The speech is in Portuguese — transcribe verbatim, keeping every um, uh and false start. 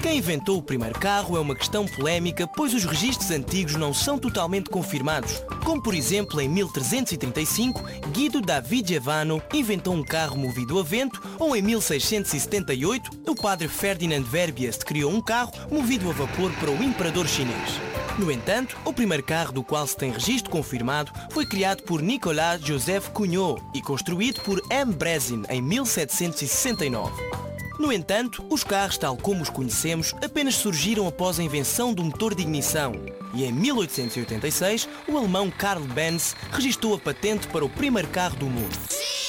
Quem inventou o primeiro carro é uma questão polémica, pois os registros antigos não são totalmente confirmados. Como por exemplo, em mil trezentos e trinta e cinco, Guido da Vigevano inventou um carro movido a vento, ou em mil seiscentos e setenta e oito, o padre Ferdinand Verbiest criou um carro movido a vapor para o imperador chinês. No entanto, o primeiro carro do qual se tem registro confirmado foi criado por Nicolas Joseph Cugnot e construído por M. Brezin em mil setecentos e sessenta e nove. No entanto, os carros tal como os conhecemos apenas surgiram após a invenção do motor de ignição e em mil oitocentos e oitenta e seis o alemão Karl Benz registrou a patente para o primeiro carro do mundo.